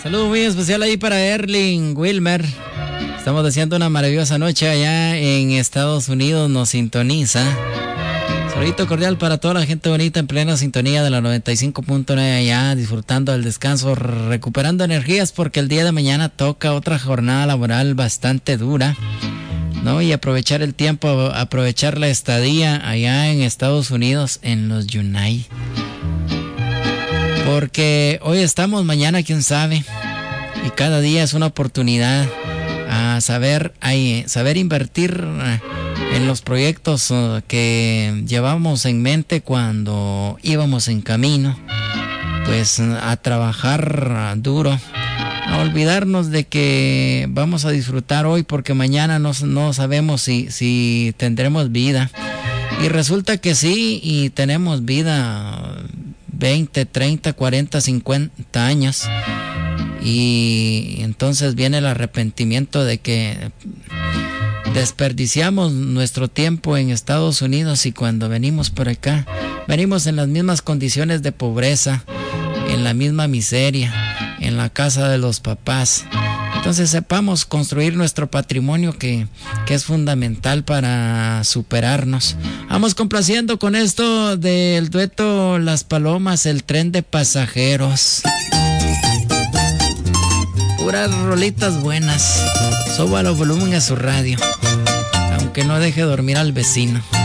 Saludo muy especial ahí para Erling Wilmer. Estamos deseando una maravillosa noche allá en Estados Unidos, nos sintoniza. Saludito cordial para toda la gente bonita en plena sintonía de la 95.9 allá, disfrutando del descanso, recuperando energías porque el día de mañana toca otra jornada laboral bastante dura, ¿no? Y aprovechar el tiempo, aprovechar la estadía allá en Estados Unidos en los United. Porque hoy estamos, mañana quién sabe. Y cada día es una oportunidad a saber invertir en los proyectos que llevamos en mente cuando íbamos en camino. Pues a trabajar duro. A olvidarnos de que vamos a disfrutar hoy porque mañana no sabemos si tendremos vida. Y resulta que sí, y tenemos vida 20, 30, 40, 50 años. Y entonces viene el arrepentimiento de que desperdiciamos nuestro tiempo en Estados Unidos y cuando venimos por acá, venimos en las mismas condiciones de pobreza, en la misma miseria, en la casa de los papás. Entonces sepamos construir nuestro patrimonio que es fundamental para superarnos. Vamos complaciendo con esto del dueto Las Palomas, el tren de pasajeros. Puras rolitas buenas. Súbalo volumen a su radio, aunque no deje dormir al vecino.